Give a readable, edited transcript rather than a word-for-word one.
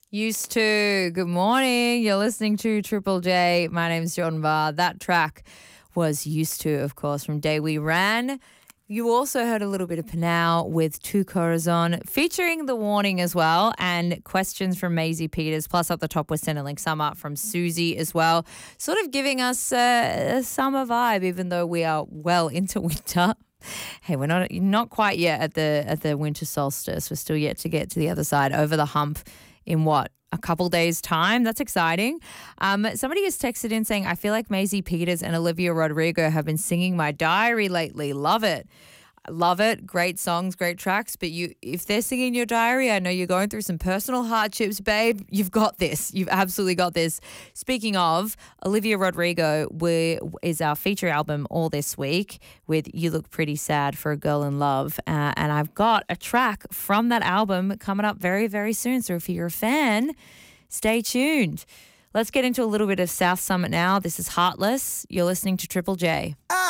Used to. Good morning. You're listening to Triple J. My name's John Barr. That track was Used to, of course, from Day We Ran. You also heard a little bit of Panau with Tu Corazon, featuring The Warning as well, and questions from Maisie Peters. Plus, up the top, we're sending summer from Susie as well, sort of giving us a summer vibe, even though we are well into winter. Hey, we're not quite yet at the winter solstice. We're still yet to get to the other side, over the hump in what? A couple days' time. That's exciting. Somebody has texted in saying, I feel like Maisie Peters and Olivia Rodrigo have been singing my diary lately. Love it. Love it. Great songs, great tracks. But if they're singing your diary, I know you're going through some personal hardships, babe. You've got this. You've absolutely got this. Speaking of, Olivia Rodrigo is our feature album all this week with You Look Pretty Sad for a Girl in Love. And I've got a track from that album coming up very, very soon. So if you're a fan, stay tuned. Let's get into a little bit of South Summit now. This is Heartless. You're listening to Triple J.